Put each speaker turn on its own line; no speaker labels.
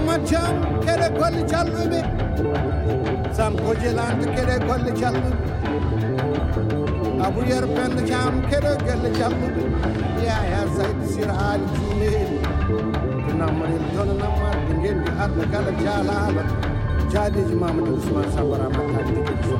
Mamacham kere golli challuɓe Sam Kojelante kere golli challuɓe Abou Yer Penda Thiam kere golli challuɓe Yaya Saydou Sira Ali Jumeri Namarel tono namar ɓe ngendi arde kala jaalala jaadeji Mamadou Ousmane Sambara Mattadi